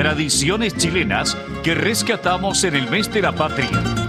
tradiciones chilenas que rescatamos en el mes de la patria.